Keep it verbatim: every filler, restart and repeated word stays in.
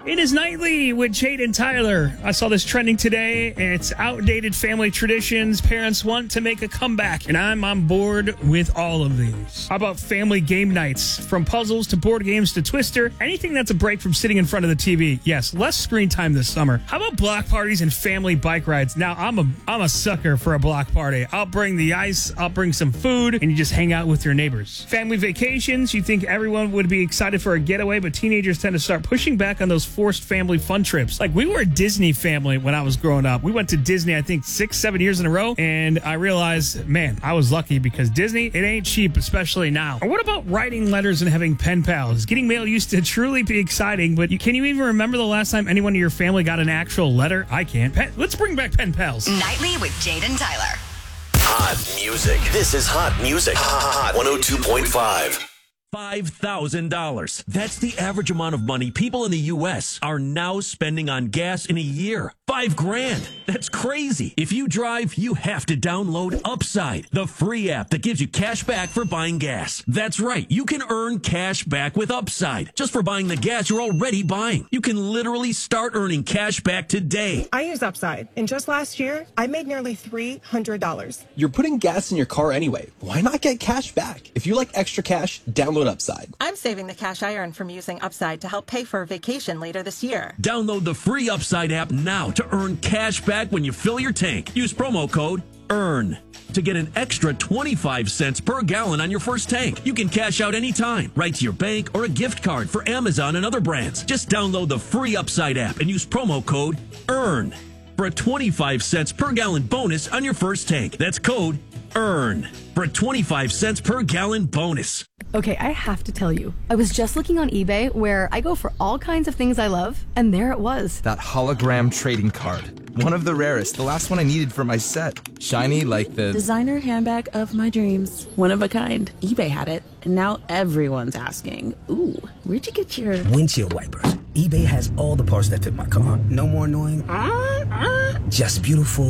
It is Nightly with Jade and Tyler. I saw this trending today. It's outdated family traditions parents want to make a comeback, and I'm on board with all of these. How about family game nights? From puzzles to board games to Twister, anything that's a break from sitting in front of the T V. Yes, less screen time this summer. How about block parties and family bike rides? Now, I'm a I'm a sucker for a block party. I'll bring the ice, I'll bring some food, and you just hang out with your neighbors. Family vacations, you think everyone would be excited for a getaway, but teenagers tend to start pushing back on those forced family fun trips. Like, we were a Disney family when I was growing up. We went to Disney, I think, six, seven years in a row, and I realized, man, I was lucky because Disney, it ain't cheap, especially now. Or what about writing letters and having pen pals? Getting mail used to truly be exciting, but you, can you even remember the last time anyone in your family got an actual letter? I can't. Pen, let's bring back pen pals. Nightly with Jade and Tyler. Hot music. This is Hot Music. Hot one oh two point five. five thousand dollars. That's the average amount of money people in the U S are now spending on gas in a year. Five grand. That's crazy. If you drive, you have to download Upside, the free app that gives you cash back for buying gas. That's right. You can earn cash back with Upside just for buying the gas you're already buying. You can literally start earning cash back today. I use Upside, and just last year, I made nearly three hundred dollars. You're putting gas in your car anyway. Why not get cash back? If you like extra cash, download Upside. I'm saving the cash I earn from using Upside to help pay for a vacation later this year. Download the free Upside app now to earn cash back when you fill your tank. Use promo code EARN to get an extra twenty-five cents per gallon on your first tank. You can cash out anytime, right to your bank or a gift card for Amazon and other brands. Just download the free Upside app and use promo code EARN for a twenty-five cents per gallon bonus on your first tank. That's code EARN for a twenty-five cents per gallon bonus. Okay, I have to tell you, I was just looking on eBay where I go for all kinds of things I love, and there it was. That hologram trading card. One of the rarest, the last one I needed for my set. Shiny like the... designer handbag of my dreams. One of a kind. eBay had it, and now everyone's asking, ooh, where'd you get your... windshield wipers. eBay has all the parts that fit my car. No more annoying... Uh, uh, just beautiful...